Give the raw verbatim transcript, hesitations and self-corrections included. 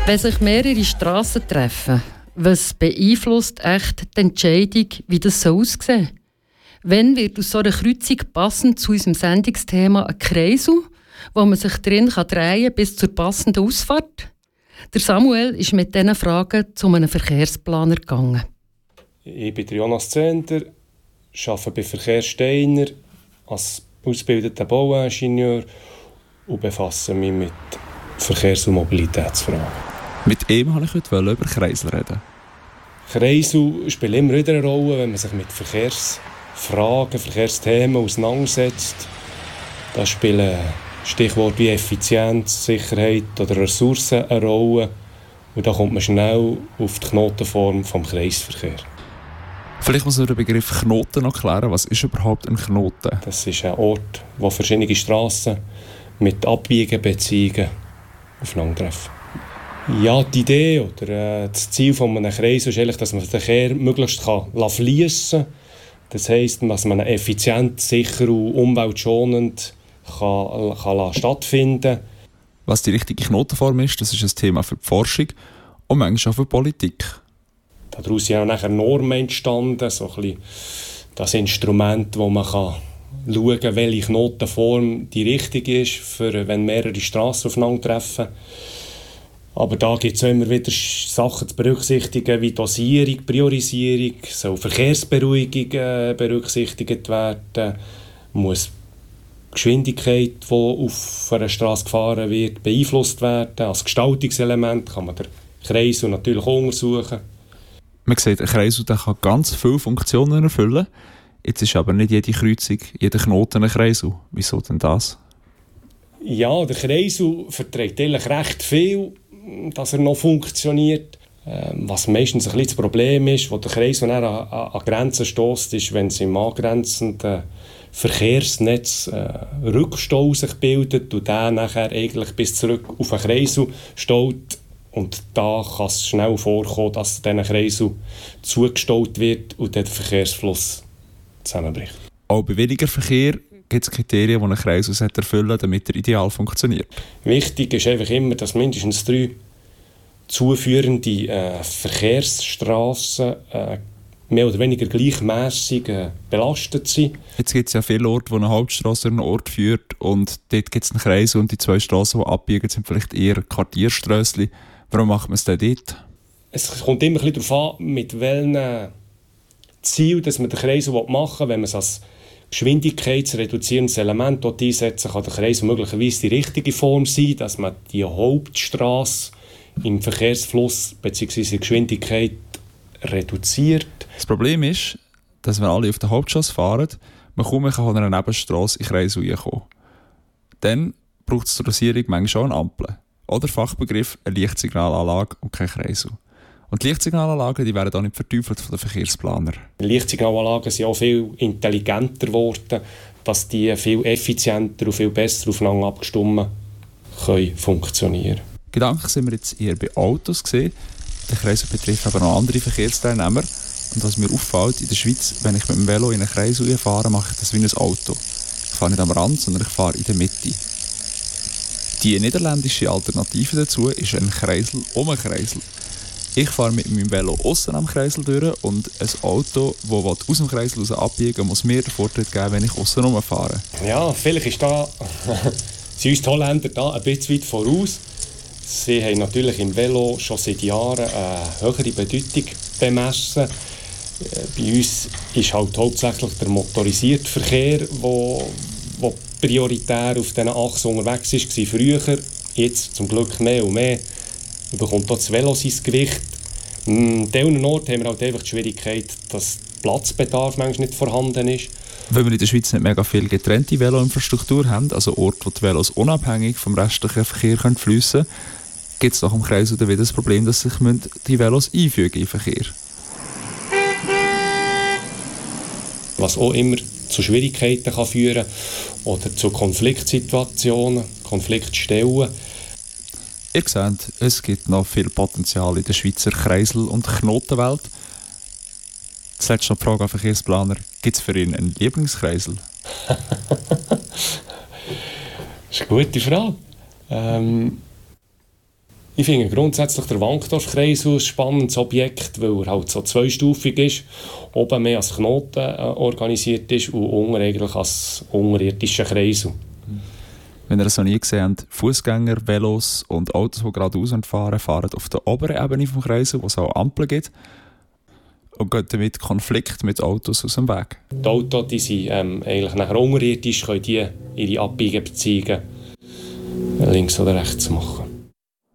Wenn sich mehrere Strassen treffen, was beeinflusst echt die Entscheidung, wie das so aussehen soll? Wann wird aus so einer Kreuzung passend zu unserem Sendungsthema ein Kreisel, wo man sich drin kann drehen kann bis zur passenden Ausfahrt? Der Samuel ist mit diesen Fragen zu einem Verkehrsplaner gegangen. Ich bin Jonas Zehnder, arbeite bei Verkehrssteiner als ausgebildeter Bauingenieur und befasse mich mit Verkehrs- und Mobilitätsfragen. Mit ihm wollte ich heute über Kreisel reden. Kreisel spielen immer wieder eine Rolle, wenn man sich mit Verkehrsfragen, Verkehrsthemen auseinandersetzt. Da spielen Stichworte wie Effizienz, Sicherheit oder Ressourcen eine Rolle. Und da kommt man schnell auf die Knotenform des Kreisverkehrs. Vielleicht muss man den Begriff Knoten noch klären. Was ist überhaupt ein Knoten? Das ist ein Ort, wo verschiedene Strassen mit Abbiegebeziehungen aufeinandertreffen. Ja, die Idee oder äh, das Ziel von einem Kreis ist eigentlich, dass man den Verkehr möglichst fliessen kann. Das heisst, dass man ihn effizient, sicher und umweltschonend kann, kann stattfinden kann. Was die richtige Knotenform ist, das ist ein Thema für die Forschung und manchmal auch für die Politik. Daraus sind auch nachher Normen entstanden, so ein bisschen das Instrument, wo man kann schauen kann, welche Knotenform die richtige ist, für, wenn mehrere Strassen aufeinandertreffen. Aber da gibt es immer wieder Sachen zu berücksichtigen, wie Dosierung, Priorisierung, so Verkehrsberuhigung äh, berücksichtigt werden, muss die Geschwindigkeit, die auf einer Straße gefahren wird, beeinflusst werden. Als Gestaltungselement kann man den Kreisel natürlich untersuchen. Man sieht, ein Kreisel kann ganz viele Funktionen erfüllen. Jetzt ist aber nicht jede Kreuzung, jeder Knoten ein Kreisel. Wieso denn das? Ja, der Kreisel verträgt eigentlich recht viel, dass er noch funktioniert. Ähm, was meistens ein bisschen das Problem ist, wo der Kreisel an, an, an Grenzen stösst, ist, wenn es im angrenzenden Verkehrsnetz äh, Rückstau sich bildet und der nachher eigentlich bis zurück auf den Kreisel staut. Und da kann es schnell vorkommen, dass dieser Kreisel zugestaut wird und der Verkehrsfluss zusammenbricht. Auch bei weniger Verkehr gibt es Kriterien, die ein Kreisel erfüllen sollte, damit er ideal funktioniert. Wichtig ist einfach immer, dass mindestens drei zuführende äh, Verkehrsstrassen äh, mehr oder weniger gleichmässig äh, belastet sind. Jetzt gibt es ja viele Orte, wo eine Hauptstrasse an einen Ort führt und dort gibt es einen Kreisel und die zwei Strassen, die abbiegen, sind vielleicht eher Quartierströssli. Warum macht man es denn dort? Es kommt immer ein bisschen darauf an, mit welchen Ziel dass man den Kreisel machen will. Wenn man es als geschwindigkeitsreduzierendes Element einsetzen kann der Kreisel möglicherweise die richtige Form sein, dass man die Hauptstrasse im Verkehrsfluss bzw. die Geschwindigkeit reduziert. Das Problem ist, dass wenn alle auf der Hauptstrasse fahren, man kaum von einer Nebenstrasse in den Kreisel reinkommen. Dann braucht es zur Dosierung manchmal auch eine Ampel. Oder Fachbegriff eine Lichtsignalanlage und kein Kreisel. Und die Lichtsignalanlagen die werden auch nicht verteufelt von den Verkehrsplanern. Die Lichtsignalanlagen sind auch viel intelligenter geworden, dass die viel effizienter und viel besser aufeinander abgestimmt können funktionieren. Gedanklich sind wir jetzt eher bei Autos gesehen. Der Kreisel betrifft aber noch andere Verkehrsteilnehmer. Und was mir auffällt, in der Schweiz, wenn ich mit dem Velo in einen Kreisel fahre, mache ich das wie ein Auto. Ich fahre nicht am Rand, sondern ich fahre in der Mitte. Die niederländische Alternative dazu ist ein Kreisel um einen Kreisel. Ich fahre mit meinem Velo aussen am Kreisel durch und ein Auto, das aus dem Kreisel raus abbiegen muss mir den Vortritt geben, wenn ich aussen rumfahre. Ja, vielleicht ist da, sind uns die Holländer da ein bisschen weit voraus. Sie haben natürlich im Velo schon seit Jahren eine höhere Bedeutung bemessen. Bei uns ist halt hauptsächlich der motorisierte Verkehr, wo, wo prioritär auf diesen Achsen unterwegs war früher. Jetzt zum Glück mehr und mehr bekommt auch das Velo sein Gewicht. An diesen Orten haben wir halt einfach die Schwierigkeit, dass Platzbedarf manchmal nicht vorhanden ist. Weil wir in der Schweiz nicht mega viel getrennte Veloinfrastruktur haben, also Orte, wo die Velos unabhängig vom restlichen Verkehr fliessen können, gibt es doch im Kreis wieder das Problem, dass sich die Velos einfügen im Verkehr. Was auch immer zu Schwierigkeiten kann führen oder zu Konfliktsituationen, Konfliktstellen. Ihr seht, es gibt noch viel Potenzial in der Schweizer Kreisel- und Knotenwelt. Zuletzt noch die Frage an Verkehrsplaner. Gibt es für ihn einen Lieblingskreisel? Das ist eine gute Frage. Ähm, Ich finde grundsätzlich der Wankdorf-Kreisel ein spannendes Objekt, weil er halt so zweistufig ist. Oben mehr als Knoten äh, organisiert ist und unten eigentlich als unterirdischer Kreisel. Wenn ihr das noch nie gesehen habt, Fußgänger, Velos und Autos, die geradeaus fahren, fahren auf der oberen Ebene des Kreisels, wo es auch Ampeln gibt. Und gehen damit Konflikt mit Autos aus dem Weg. Die Autos die sind ähm, eigentlich nachher unterirdisch, können die ihre Abbiegungen beziehen, links oder rechts machen.